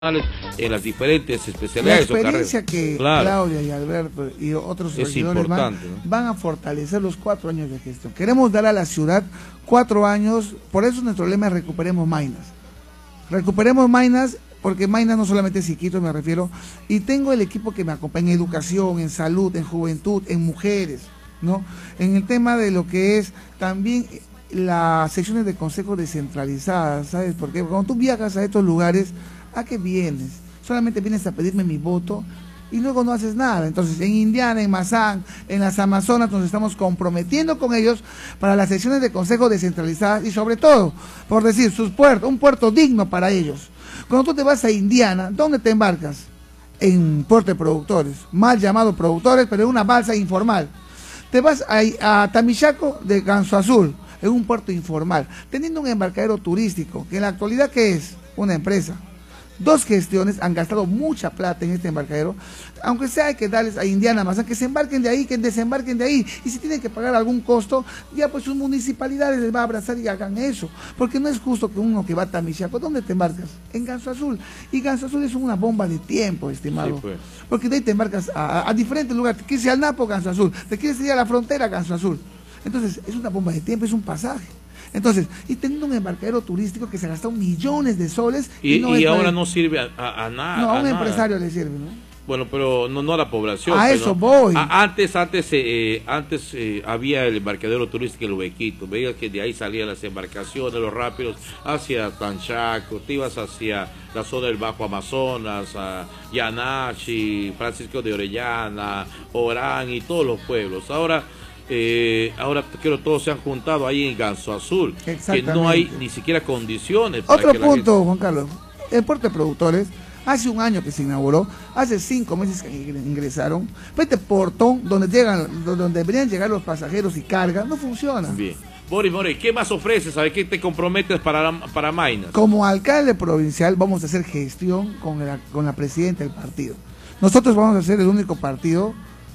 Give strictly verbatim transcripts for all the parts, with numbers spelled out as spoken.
en las diferentes especialidades. La experiencia que claro. Claudia y Alberto y otros es regidores van, ¿no? van a fortalecer los cuatro años de gestión. Queremos dar a la ciudad cuatro años, por eso nuestro lema es recuperemos Maynas. Recuperemos Maynas, porque Maynas no solamente es Iquitos, me refiero, y tengo el equipo que me acompaña en educación, en salud, en juventud, en mujeres, ¿no? En el tema de lo que es también las secciones de consejo descentralizadas, ¿sabes? Porque cuando tú viajas a estos lugares, ¿a qué vienes? Solamente vienes a pedirme mi voto y luego no haces nada. Entonces, en Indiana, en Mazán, en las Amazonas, nos estamos comprometiendo con ellos para las sesiones de consejo descentralizadas y sobre todo, por decir, sus puertos, un puerto digno para ellos. Cuando tú te vas a Indiana, ¿dónde te embarcas? En puerto de productores, mal llamado productores, pero en una balsa informal. Te vas a, a Tamichaco de Ganso Azul, en un puerto informal, teniendo un embarcadero turístico, que en la actualidad, ¿qué es? Una empresa. Dos gestiones han gastado mucha plata en este embarcadero, aunque sea hay que darles a Indiana Mazán, que se embarquen de ahí, que desembarquen de ahí, y si tienen que pagar algún costo, ya pues sus municipalidades les va a abrazar y hagan eso, porque no es justo que uno que va a Tamichaco, ¿dónde te embarcas? En Ganso Azul, y Ganso Azul es una bomba de tiempo, estimado, sí, pues. Porque de ahí te embarcas a, a, a diferentes lugares, te quieres ir al Napo, Ganso Azul, te quieres ir a la frontera, Ganso Azul, entonces es una bomba de tiempo, es un pasaje. Entonces, y teniendo un embarcadero turístico que se ha gastado millones de soles. Y, y, no y es ahora para... no sirve a, a, a nada. No, a un a empresario nada. le sirve, ¿no? Bueno, pero no, no a la población. A pero, eso voy. A, antes antes eh, antes eh, había el embarcadero turístico en Ubequito. Veías que de ahí salían las embarcaciones, los rápidos, hacia Tanchaco, te ibas hacia la zona del Bajo Amazonas, a Yanachi, Francisco de Orellana, Orán y todos los pueblos. Ahora... Eh, ahora creo que todos se han juntado ahí en Ganso Azul, que no hay ni siquiera condiciones para Otro que punto, gente... Juan Carlos, el puerto de productores, hace un año que se inauguró, hace cinco meses que ingresaron, este portón donde llegan, donde deberían llegar los pasajeros y carga, no funciona. Bien. Boris, Boris, ¿qué más ofreces? ¿Sabes qué te comprometes para, para Maynas? Como alcalde provincial vamos a hacer gestión con la, con la presidenta del partido. Nosotros vamos a ser el único partido,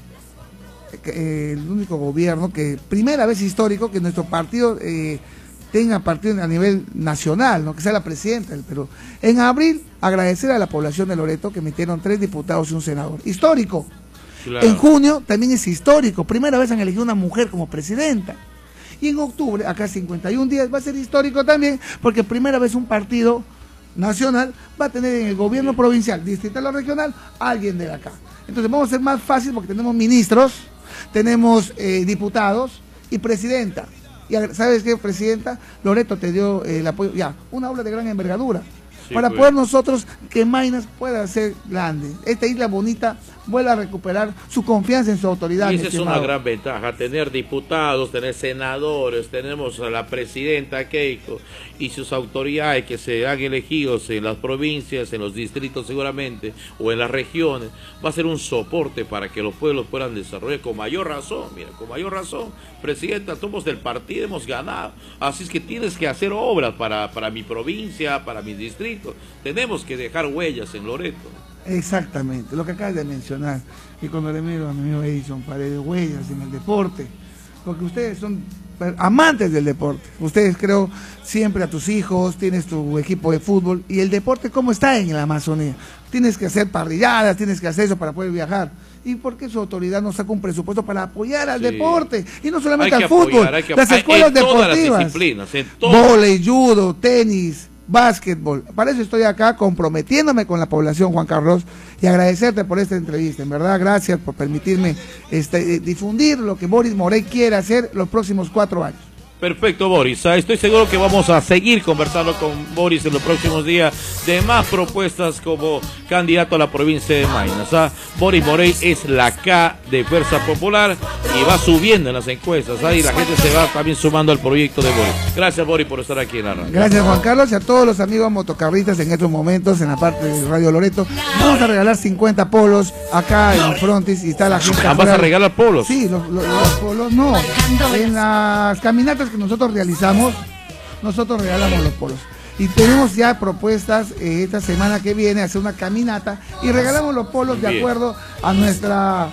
el único gobierno que primera vez histórico que nuestro partido eh, tenga partido a nivel nacional, ¿no? Que sea la presidenta del Perú. En abril, agradecer a la población de Loreto que metieron tres diputados y un senador. Histórico. Claro. En junio también es histórico. Primera vez han elegido una mujer como presidenta. Y en octubre, acá cincuenta y un días, va a ser histórico también, porque primera vez un partido nacional va a tener en el gobierno provincial, distrital o regional, alguien de acá. Entonces vamos a ser más fácil porque tenemos ministros, tenemos eh, diputados y presidenta. Y ¿sabes qué, presidenta? Loreto te dio eh, el apoyo, ya, una obra de gran envergadura. Sí, para pues. poder nosotros que Maynas pueda ser grande. Esta isla bonita vuelva a recuperar su confianza en su autoridad. Y esa es una gran ventaja, tener diputados, tener senadores, tenemos a la presidenta Keiko y sus autoridades que se han elegido en las provincias, en los distritos seguramente, o en las regiones, va a ser un soporte para que los pueblos puedan desarrollar con mayor razón, mira, con mayor razón, presidenta, somos del partido, hemos ganado, así es que tienes que hacer obras para, para mi provincia, para mi distrito, tenemos que dejar huellas en Loreto. Exactamente, lo que acabas de mencionar, y cuando le miro a mi amigo Edison Paredes, huellas en el deporte, porque ustedes son amantes del deporte, ustedes creo siempre a tus hijos, tienes tu equipo de fútbol, y el deporte ¿cómo está en la Amazonía? Tienes que hacer parrilladas, tienes que hacer eso para poder viajar. ¿Y por qué su autoridad no saca un presupuesto para apoyar al sí. deporte? Y no solamente al fútbol, apoyar, que, las escuelas en deportivas, todas las disciplinas, en todas. Vóley, judo, tenis, básquetbol. Para eso estoy acá comprometiéndome con la población, Juan Carlos, y agradecerte por esta entrevista. En verdad, gracias por permitirme este, difundir lo que Boris Morey quiere hacer los próximos cuatro años. Perfecto, Boris. Estoy seguro que vamos a seguir conversando con Boris en los próximos días de más propuestas como candidato a la provincia de Maynas. ¿Ah? Boris Morey es la K de Fuerza Popular y va subiendo en las encuestas. ¿Ah? Y la gente se va también sumando al proyecto de Boris. Gracias, Boris, por estar aquí en la radio. Gracias, Juan Carlos, y a todos los amigos motocarristas en estos momentos en la parte de Radio Loreto. Vamos a regalar cincuenta polos acá en el frontis y está la gente. ¿Ah, ¿Vas a regalar polos? Sí, los, los, los polos no. En las caminatas que nosotros realizamos, nosotros regalamos los polos. Y tenemos ya propuestas eh, esta semana que viene hacer una caminata y regalamos los polos de Bien. acuerdo a nuestra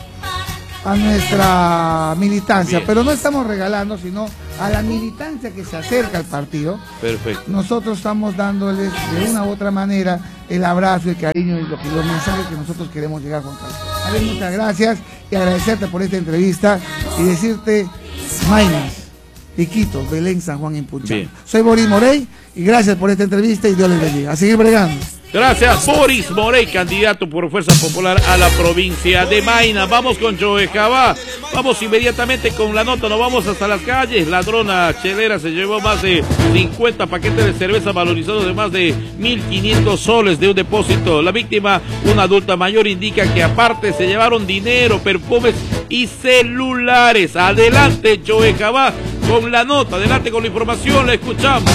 a nuestra militancia. Bien. Pero no estamos regalando, sino a la militancia que se acerca al partido. Perfecto. Nosotros estamos dándoles de una u otra manera el abrazo, el cariño y lo que, los mensajes que nosotros queremos llegar, Juan Carlos. A ver, muchas gracias y agradecerte por esta entrevista y decirte, Maynas, Iquitos, Belén, San Juan, Impunchán. Soy Boris Morey y gracias por esta entrevista y Dios les bendiga. A seguir bregando. Gracias, Boris Morey, candidato por Fuerza Popular a la provincia de Maynas. Vamos con Joe Jabá. Vamos inmediatamente con la nota. Nos vamos hasta las calles. Ladrona chelera se llevó más de cincuenta paquetes de cerveza valorizados de más de mil quinientos soles de un depósito. La víctima, una adulta mayor, indica que aparte se llevaron dinero, perfumes y celulares. Adelante, Joe Jabá, con la nota. Adelante con la información. La escuchamos.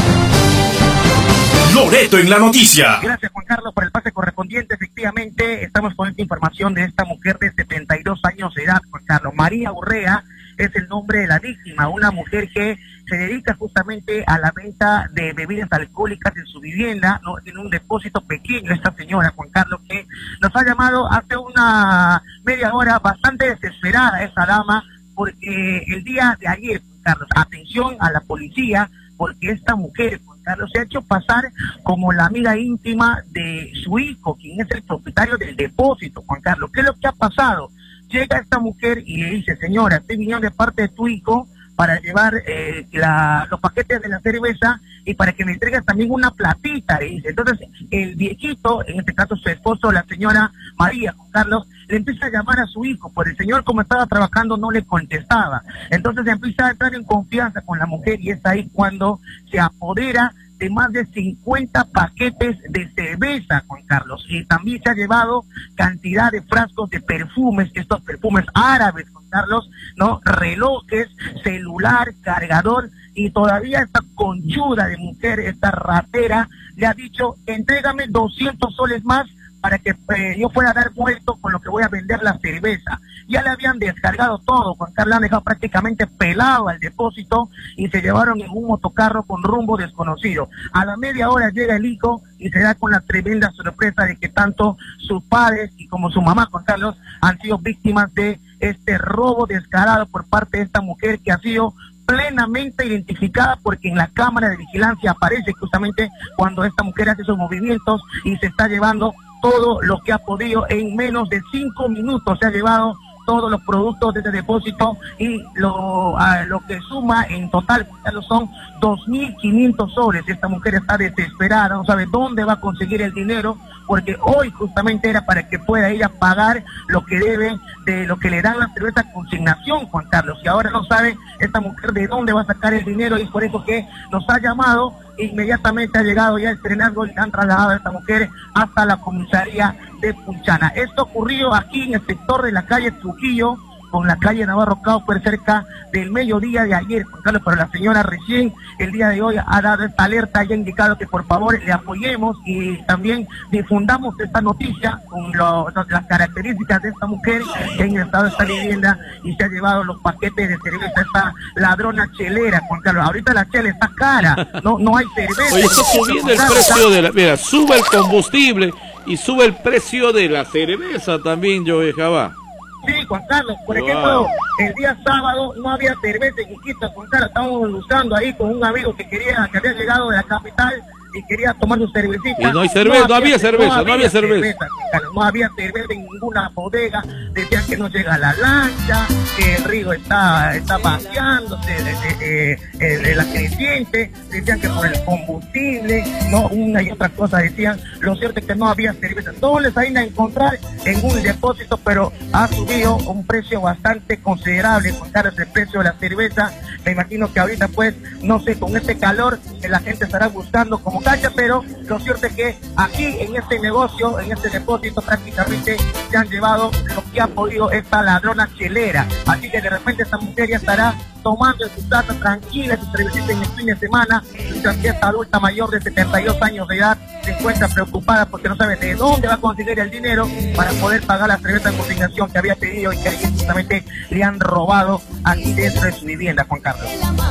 Loreto en la noticia. Gracias, Juan Carlos, por el pase correspondiente. Efectivamente, estamos con esta información de esta mujer de setenta y dos años de edad, Juan Carlos. María Urrea es el nombre de la víctima, una mujer que se dedica justamente a la venta de bebidas alcohólicas en su vivienda, ¿no? Tiene un depósito pequeño esta señora, Juan Carlos, que nos ha llamado hace una media hora, bastante desesperada esa dama, porque el día de ayer, Juan Carlos, atención a la policía, porque esta mujer, Juan Carlos, se ha hecho pasar como la amiga íntima de su hijo, quien es el propietario del depósito, Juan Carlos. ¿Qué es lo que ha pasado? Llega esta mujer y le dice, señora, estoy viniendo de parte de tu hijo para llevar eh, la, los paquetes de la cerveza y para que me entregues también una platita, le dice. Entonces, el viejito, en este caso su esposo, la señora María, Juan Carlos, le empieza a llamar a su hijo, pues el señor, como estaba trabajando, no le contestaba. Entonces empieza a entrar en confianza con la mujer y es ahí cuando se apodera de más de cincuenta paquetes de cerveza, Juan Carlos, y también se ha llevado cantidad de frascos de perfumes, estos perfumes árabes, Juan Carlos, ¿no? Relojes, celular, cargador, y todavía esta conchuda de mujer, esta ratera, le ha dicho, entrégame doscientos soles más para que eh, yo pueda dar vuelto con lo que voy a vender la cerveza. Ya le habían descargado todo, Juan Carlos, han dejado prácticamente pelado al depósito y se llevaron en un motocarro con rumbo desconocido. A la media hora llega el hijo y se da con la tremenda sorpresa de que tanto sus padres y como su mamá, Juan Carlos, han sido víctimas de este robo descarado por parte de esta mujer que ha sido plenamente identificada porque en la cámara de vigilancia aparece justamente cuando esta mujer hace sus movimientos y se está llevando todo lo que ha podido en menos de cinco minutos. Se ha llevado todos los productos de este depósito y lo, a, lo que suma en total son dos mil quinientos soles. Esta mujer está desesperada, no sabe dónde va a conseguir el dinero, porque hoy justamente era para que pueda ella pagar lo que debe de lo que le dan la cerveza consignación, Juan Carlos, y ahora no sabe esta mujer de dónde va a sacar el dinero y es por eso que nos ha llamado. Inmediatamente ha llegado ya el serenazgo y han trasladado a esta mujer hasta la comisaría de Punchana. Esto ocurrió aquí en el sector de la calle Trujillo, con la calle Navarro Cauper, cerca del mediodía de ayer, Juan Carlos, pero la señora recién el día de hoy ha dado esta alerta y ha indicado que por favor le apoyemos y también difundamos esta noticia con lo, las características de esta mujer que en estado de esta vivienda y se ha llevado los paquetes de cerveza, esta ladrona chelera, Juan Carlos. Ahorita la chela está cara, no, no hay cerveza. Oye, está subiendo el precio de la... Mira, sube el combustible y sube el precio de la cerveza también, Joe Jabá. Sí, Juan Carlos, por wow. ejemplo, el día sábado no había cerveza en Iquitos, Juan Carlos, estábamos buscando ahí con un amigo que quería, que había llegado de la capital y quería tomar su cervecita. Y no hay cerveza, no, no había cerveza, no había, no había cerveza. cerveza Carlos, no había cerveza en ninguna bodega, decían que no llega la lancha, que el río está, está vaciándose de, de, de, de la creciente, decían que por el combustible, no, una y otra cosa decían. Lo cierto es que no había cerveza. Todos les han ido a encontrar en un depósito, pero ha subido un precio bastante considerable, Juan Carlos, el precio de la cerveza. Me imagino que ahorita, pues, no sé, con este calor, que la gente estará buscando como cacha, pero lo cierto es que aquí, en este negocio, en este depósito, prácticamente se han llevado lo que ha podido esta ladrona chelera. Así que de repente esta mujer ya estará tomando en su casa tranquila su cervecita en el fin de semana, mientras que esta adulta mayor de setenta y dos años de edad se encuentra preocupada porque no sabe de dónde va a conseguir el dinero para poder pagar la cerveza en consignación que había pedido y que justamente le han robado aquí dentro de su vivienda, Juan Carlos.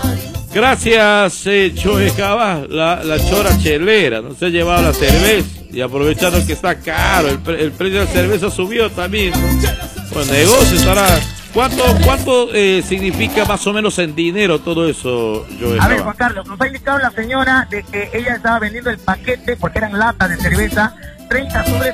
Gracias, eh, Joe Jabá, la, la chora chelera, no se ha llevado la cerveza y aprovechando que está caro, el, pre, el precio de la cerveza subió también. Pues negocio estará ¿Cuánto, cuánto eh, significa más o menos en dinero todo eso, Joel? A ver, Juan Carlos, nos ha indicado la señora de que ella estaba vendiendo el paquete, porque eran latas de cerveza, treinta sobres